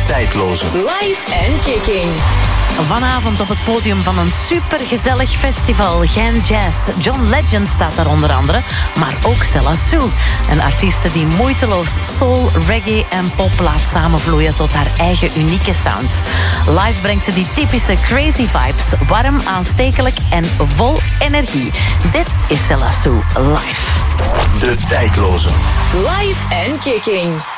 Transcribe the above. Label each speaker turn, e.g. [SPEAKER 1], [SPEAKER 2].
[SPEAKER 1] tijdloze.
[SPEAKER 2] Live en Kicking.
[SPEAKER 3] Vanavond op het podium van een supergezellig festival, Gen Jazz. John Legend staat daar onder andere, maar ook Stella Sue. Een artieste die moeiteloos soul, reggae en pop laat samenvloeien tot haar eigen unieke sound. Live brengt ze die typische crazy vibes, warm, aanstekelijk en vol energie. Dit is Stella Sue live.
[SPEAKER 1] De tijdloze.
[SPEAKER 2] Live en Kicking.